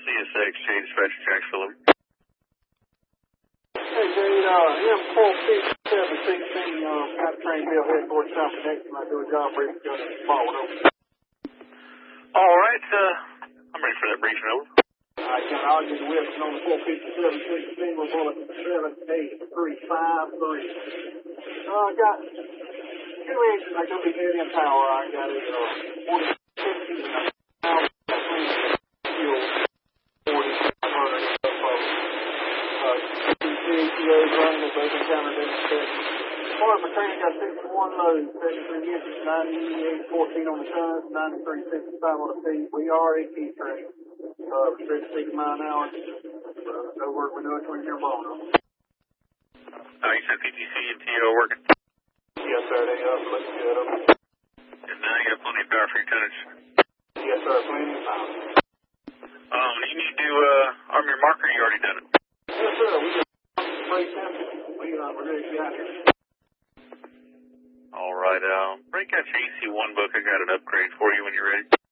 CSX, J Dispatcher Jacksonville. Hey, Jade, M45716, got a train bill heading towards South Connection. I do a job brief, got a forward over. All right, I'm ready for that briefing, over. Alright, John, I'll give you Wilson on the 45716, we're bullet 78353. Got two engines, I could be dead in power. I got a 115 fuel, 4500 running the bacon counter demonstration. Part of my train got 61 loads, 73 inches, 9814 on the tons, 9365 on the feet. We are a key train. Restricted 60 mile an hour. No work with no twin here bone. You said PTC and TO working? Yes, sir. They looking good. And now you got plenty of power for your tonnage? Yes, sir. Plenty of power. You need to arm your marker. You already done it? Yes, sir. We just break them. We're ready to get out here. All right. Break out your AC1 book. I got an upgrade for you when you're ready.